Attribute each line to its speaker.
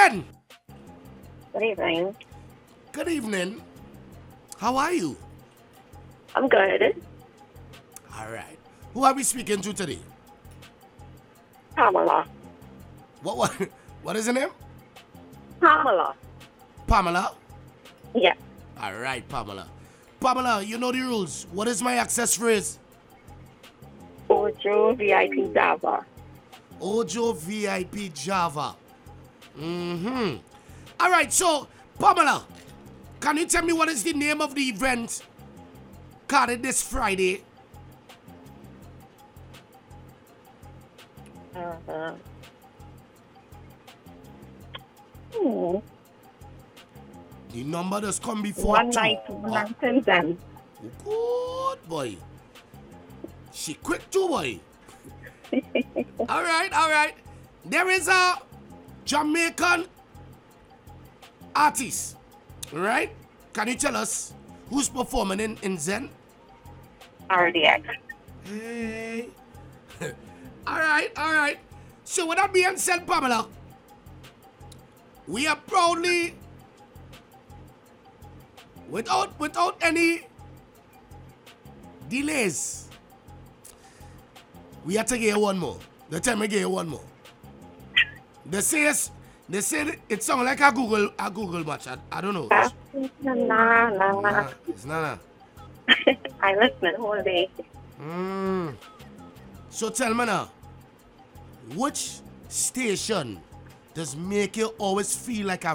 Speaker 1: evening.
Speaker 2: Good evening.
Speaker 1: Good evening. How are you?
Speaker 2: I'm good.
Speaker 1: All right. Who are we speaking to today?
Speaker 2: Pamela.
Speaker 1: What what is the name?
Speaker 2: Pamela.
Speaker 1: Pamela?
Speaker 2: Yeah.
Speaker 1: All right, Pamela. Pamela, you know the rules. What is my access phrase?
Speaker 2: Ojo VIP Java.
Speaker 1: Ojo VIP Java. Mm-hmm. All right, so, Pamela, can you tell me what is the name of the event carded this Friday?
Speaker 2: Uh-huh. Hmm.
Speaker 1: The number does come before
Speaker 2: One
Speaker 1: two.
Speaker 2: night, one night in Zen.
Speaker 1: Good boy. She quick too, boy. All right. There is a Jamaican artist, right? Can you tell us who's performing in Zen?
Speaker 2: RDX.
Speaker 1: Hey. All right. So with that being said, Pamela, we are proudly, without any delays, we have to get one more. The time we get one more. They say it sounds like a Google match. I don't know.
Speaker 2: Nah.
Speaker 1: It's not.
Speaker 2: I listen all day.
Speaker 1: So tell me now, which station does make you always feel like a